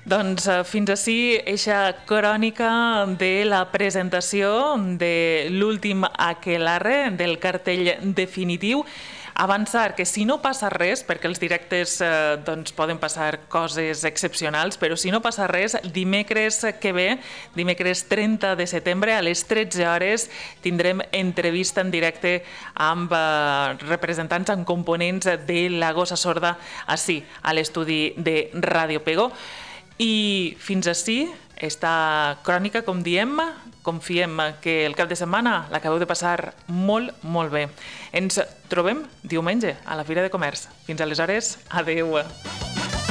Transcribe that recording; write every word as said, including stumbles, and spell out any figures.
Doncs fins ací eixa crònica de la presentació de l'últim aquelarre del cartell definitiu. Avançar que si no passa res, perquè els directes eh, doncs poden passar coses excepcionals, però si no passa res, dimecres que ve, dimecres trenta de setembre, a les tretze hores, tindrem entrevista en directe amb eh, representants, amb components de La Gossa Sorda, ací, a l'estudi de Ràdio Pego. I fins ací, esta crònica, com diem, confiem que el cap de setmana l'acabeu de passar molt, molt bé. Ens trobem diumenge a la Fira de Comerç. Fins aleshores, adeu.